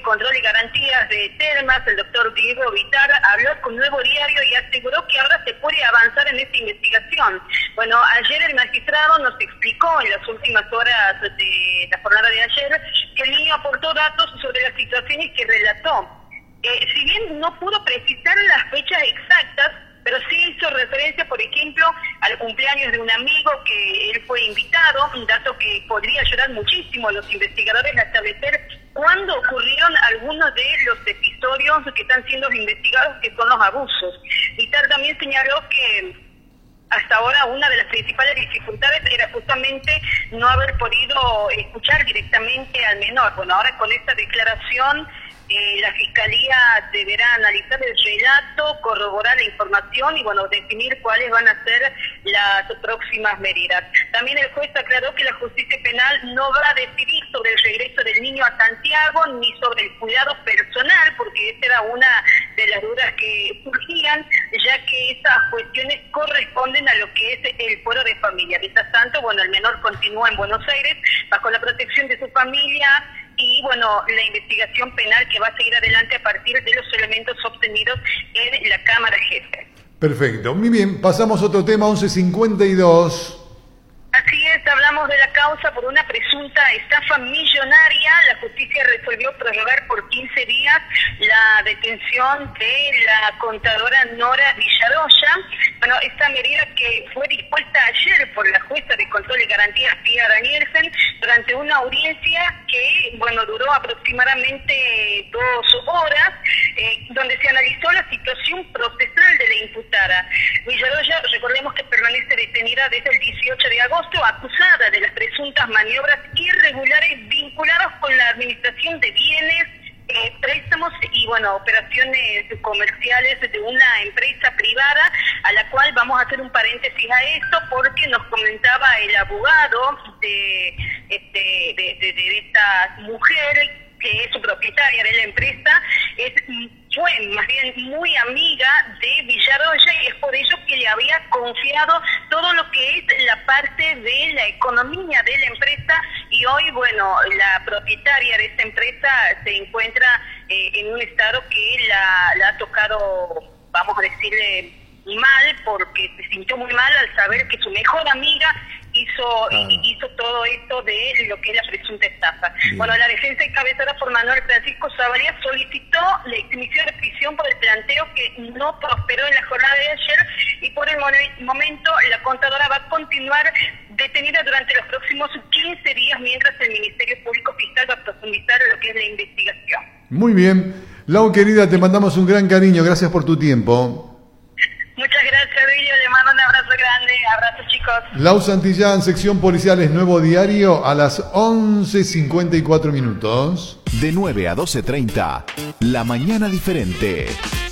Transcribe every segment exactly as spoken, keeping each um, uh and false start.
Control y Garantías de Termas, el doctor Diego Vitar, habló con Nuevo Diario y aseguró que ahora se puede avanzar en esta investigación. Bueno, ayer el magistrado nos explicó en las últimas horas de la jornada de ayer que el niño aportó datos sobre las situaciones que relató. Eh, si bien no pudo precisar las fechas exactas, pero sí hizo referencia, por ejemplo, al cumpleaños de un amigo que él fue invitado, un dato que podría ayudar muchísimo a los investigadores a establecer cuándo ocurrieron algunos de los episodios que están siendo investigados, que son los abusos. Vitar también señaló que hasta ahora una de las principales dificultades era justamente no haber podido escuchar directamente al menor. Bueno, ahora con esta declaración, Eh, la Fiscalía deberá analizar el relato, corroborar la información y, bueno, definir cuáles van a ser las próximas medidas. También el juez aclaró que la justicia penal no va a decidir sobre el regreso del niño a Santiago ni sobre el cuidado personal, porque esa era una de las dudas que surgían, ya que esas cuestiones corresponden a lo que es el fuero de familia. Mientras tanto, bueno, el menor continúa en Buenos Aires bajo la protección de su familia y, bueno, la investigación penal que va a seguir adelante a partir de los elementos obtenidos en la Cámara Jefe. Perfecto. Muy bien, pasamos a otro tema, once cincuenta y dos. Así es, hablamos de la causa por una presunta estafa millonaria. La justicia resolvió prorrogar por quince días la detención de la contadora Nora Villaroya. Bueno, esta medida que fue dispuesta ayer por la jueza de Control y Garantías, Pia Danielsen, durante una audiencia que, bueno, duró aproximadamente dos horas, eh, donde se analizó la situación procesal de la imputada. Villaroya, recordemos que permanece detenida desde el dieciocho de agosto, acusada de las presuntas maniobras irregulares vinculadas con la administración de bienes, eh, préstamos y, bueno, operaciones comerciales de una empresa privada, a la cual vamos a hacer un paréntesis a esto porque nos comentaba el abogado de, este, de, de, de esta mujer, que es su propietaria de la empresa, es, fue más bien muy amiga de Villaroya y es por ello que le había confiado todo lo que es la parte de la economía de la empresa y hoy, bueno, la propietaria de esta empresa se encuentra eh, en un estado que la, la ha tocado, vamos a decirle, mal, porque se sintió muy mal al saber que su mejor amiga hizo ah. hizo todo esto de lo que es la presunta estafa. Bien. Bueno, la defensa encabezada por Manuel Francisco Zavalía solicitó la exhibición de prisión por el planteo que no prosperó en la jornada de ayer y por el momento la contadora va a continuar detenida durante los próximos quince días mientras el Ministerio Público Fiscal va a profundizar lo que es la investigación. Muy bien. Lau, querida, te mandamos un gran cariño. Gracias por tu tiempo. Muchas gracias, Billy. Le mando un abrazo grande. Abrazo, chicos. Lau Santillán, sección Policiales, Nuevo Diario, a las once cincuenta y cuatro minutos. De nueve a doce treinta, La Mañana Diferente.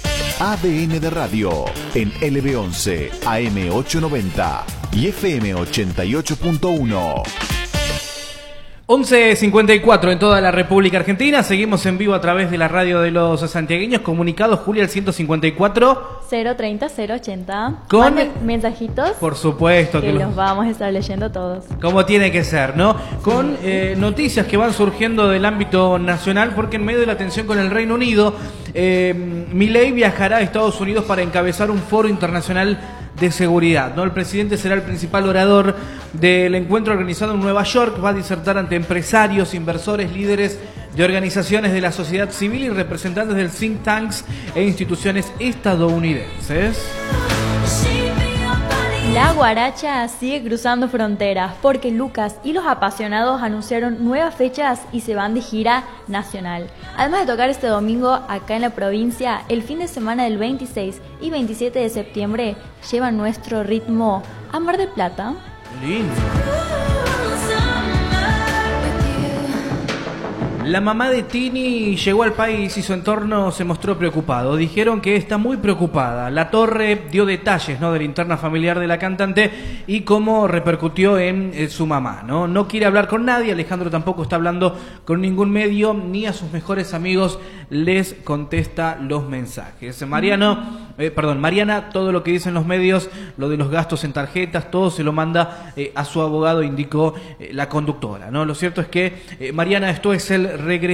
A D N de Radio, en L B once, A M ochocientos noventa y F M ochenta y ocho punto uno. once cincuenta y cuatro en toda la República Argentina. Seguimos en vivo a través de la radio de los santiagueños. Comunicados, Julia, al ciento cincuenta y cuatro cero treinta cero ochenta. Con Manden mensajitos. Por supuesto que, que los... los vamos a estar leyendo todos. Como tiene que ser, ¿no? Con eh, noticias que van surgiendo del ámbito nacional, porque en medio de la tensión con el Reino Unido, eh, Milei viajará a Estados Unidos para encabezar un foro internacional de seguridad, ¿no? El presidente será el principal orador del encuentro organizado en Nueva York. Va a disertar ante empresarios, inversores, líderes de organizaciones de la sociedad civil y representantes del think tanks e instituciones estadounidenses. La guaracha sigue cruzando fronteras porque Lucas y los apasionados anunciaron nuevas fechas y se van de gira nacional. Además de tocar este domingo acá en la provincia, el fin de semana del veintiséis y veintisiete de septiembre llevan nuestro ritmo a Mar del Plata. Lindo. La mamá de Tini llegó al país y su entorno se mostró preocupado. Dijeron que está muy preocupada. La Torre dio detalles, ¿no?, de la interna familiar de la cantante y cómo repercutió en, en su mamá, ¿no? No quiere hablar con nadie. Alejandro tampoco está hablando con ningún medio, ni a sus mejores amigos les contesta los mensajes. Mariano, eh, perdón, Mariana, todo lo que dicen los medios, lo de los gastos en tarjetas, todo se lo manda eh, a su abogado, indicó eh, la conductora, ¿no? Lo cierto es que, eh, Mariana, esto es el regreso